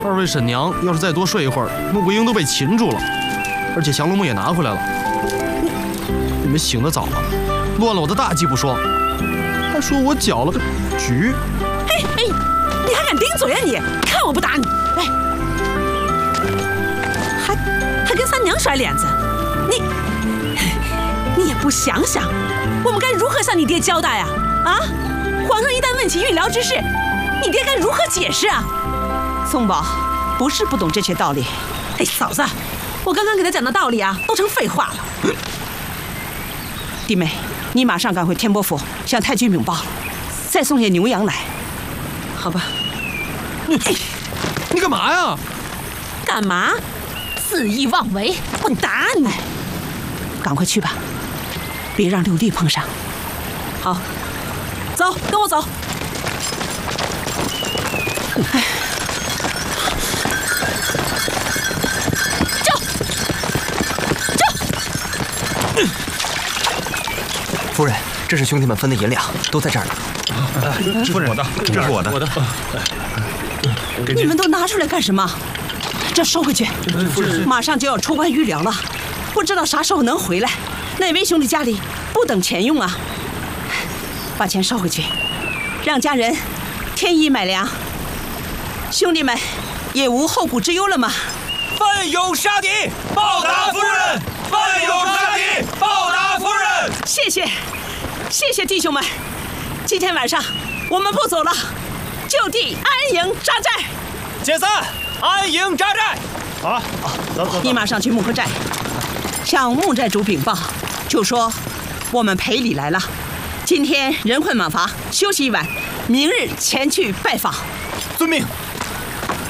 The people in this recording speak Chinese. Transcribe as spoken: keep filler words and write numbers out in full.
二位婶娘要是再多睡一会儿，穆桂英都被擒住了，而且降龙木也拿回来了。你们醒得早啊，乱了我的大计不说，还说我搅了个局。 嘿嘿，你还敢顶嘴啊你？看我不打你！哎，还还跟三娘甩脸子，你你也不想想，我们该如何向你爹交代啊？啊，皇上一旦问起御疗之事，你爹该如何解释啊？宋宝不是不懂这些道理，哎，嫂子，我刚刚给他讲的道理啊，都成废话了。弟妹，你马上赶回天波府，向太君禀报，再送些牛羊来，好吧？ 你你干嘛呀？ 干嘛？ 肆意妄为！ 我打你！赶快去吧，别让六弟碰上。好，走，跟我走。哎。 夫人，这是兄弟们分的银两，都在这儿呢。 夫人，我的，这是我的，我的。 你们都拿出来干什么？这收回去。马上就要出关御疗了，不知道啥时候能回来。哪位兄弟家里不等钱用啊？把钱收回去，让家人添衣买粮，兄弟们也无后顾之忧了吗？ 奋勇杀敌，报答夫人！奋勇杀敌，报答夫人！ 谢谢，谢谢弟兄们。今天晚上我们不走了，就地安营扎寨。 解散，安营扎寨。好，走走。 你马上去木河寨，向木寨主禀报，就说我们赔礼来了。今天人困马乏，休息一晚，明日前去拜访。 遵命。